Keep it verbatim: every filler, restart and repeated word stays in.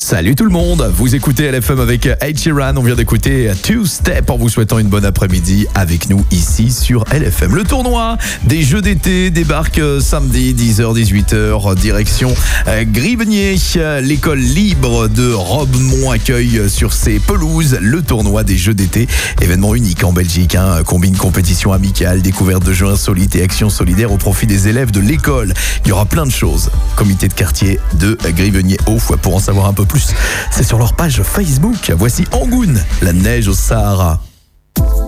Salut tout le monde, vous écoutez L F M avec Ed Sheeran, on vient d'écouter Two Step en vous souhaitant une bonne après-midi avec nous ici sur L F M. Le tournoi des Jeux d'été débarque samedi dix heures dix-huit heures, direction Grivenier. L'école libre de Robemont accueille sur ses pelouses le tournoi des Jeux d'été, événement unique en Belgique, hein, combine compétition amicale, découverte de jeux insolites et actions solidaires au profit des élèves de l'école. Il y aura plein de choses. Comité de quartier de Grivenier. Oh, pour en savoir un peu plus, c'est sur leur page Facebook. Voici Angoune, la neige au Sahara.